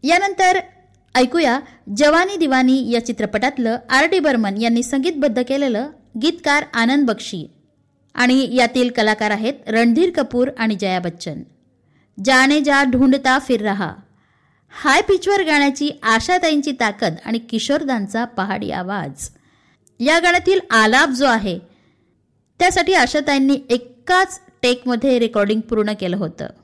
यानंतर ऐकूया जवानी दिवानी या चित्रपटातलं R.D. बर्मन यांनी संगीतबद्ध केलेलं गीतकार आनंद बक्षी आणि यातील कलाकार आहेत रणधीर कपूर आणि जया बच्चन. जाने जा ढूंढता फिर रहा. हाय पिचवर गाण्याची आशाताईंची ताकद आणि किशोरदांचा पहाडी आवाज. या गाण्यातील आलाप जो आहे त्यासाठी आशाताईंनी एकाच टेकमध्ये रेकॉर्डिंग पूर्ण केलं होतं.